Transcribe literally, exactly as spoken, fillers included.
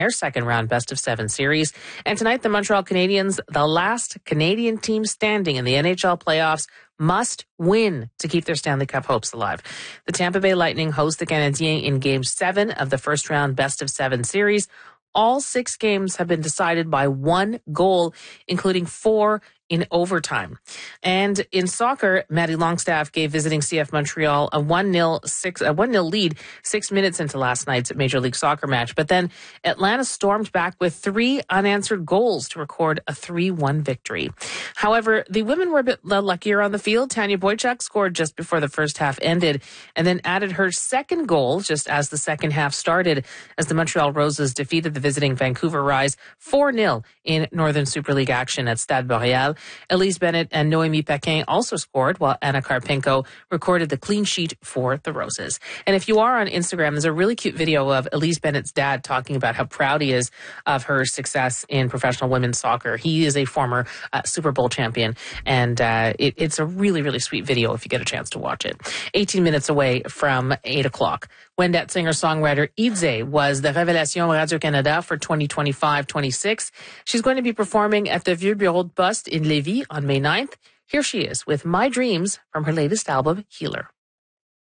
their second round best of seven series. And tonight, the Montreal Canadiens, the last Canadian team standing in the N H L playoffs, must win to keep their Stanley Cup hopes alive. The Tampa Bay Lightning host the Canadiens in game seven of the first round best of seven series. All six games have been decided by one goal, including four in overtime. And in soccer, Maddie Longstaff gave visiting C F Montreal a one nil six a one nil lead six minutes into last night's Major League Soccer match. But then Atlanta stormed back with three unanswered goals to record a three one victory. However, the women were a bit luckier on the field. Tanya Boychuk scored just before the first half ended and then added her second goal just as the second half started, as the Montreal Roses defeated the visiting Vancouver Rise four nil in Northern Super League action at Stade Boreal. Elise Bennett and Noémie Paquin also scored, while Anna Karpenko recorded the clean sheet for the Roses. And if you are on Instagram, there's a really cute video of Elise Bennett's dad talking about how proud he is of her success in professional women's soccer. He is a former uh, Super Bowl champion, and uh, it, it's a really, really sweet video if you get a chance to watch it. eighteen minutes away from eight o'clock. Wendat singer-songwriter Idze was the Révélation Radio-Canada for twenty twenty-five twenty-six. She's going to be performing at the Vieux Bureau de Poste in Lévis on May ninth. Here she is with My Dreams from her latest album, Healer.